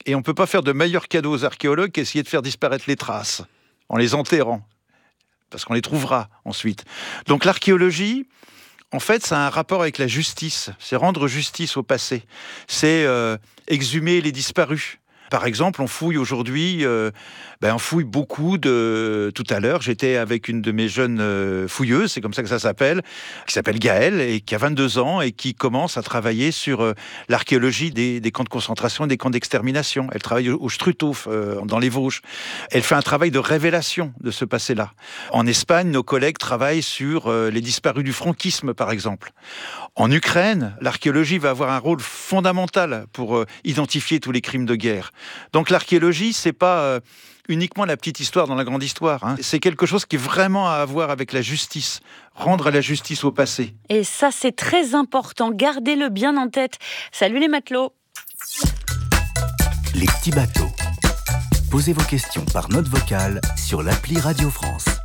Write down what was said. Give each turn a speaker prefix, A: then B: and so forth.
A: Et on ne peut pas faire de meilleur cadeau aux archéologues qu'essayer de faire disparaître les traces, en les enterrant, parce qu'on les trouvera ensuite. Donc l'archéologie, en fait, ça a un rapport avec la justice. C'est rendre justice au passé. C'est exhumer les disparus. Par exemple, on fouille aujourd'hui, on fouille beaucoup de... Tout à l'heure, j'étais avec une de mes jeunes fouilleuses, c'est comme ça que ça s'appelle, qui s'appelle Gaëlle, et qui a 22 ans, et qui commence à travailler sur l'archéologie des camps de concentration et des camps d'extermination. Elle travaille au Struthof, dans les Vosges. Elle fait un travail de révélation de ce passé-là. En Espagne, nos collègues travaillent sur les disparus du franquisme, par exemple. En Ukraine, l'archéologie va avoir un rôle fondamental pour identifier tous les crimes de guerre. Donc l'archéologie, c'est pas uniquement la petite histoire dans la grande histoire. C'est quelque chose qui est vraiment à voir avec la justice, rendre la justice au passé.
B: Et ça, c'est très important. Gardez-le bien en tête. Salut les matelots.
C: Les petits bateaux. Posez vos questions par note vocale sur l'appli Radio France.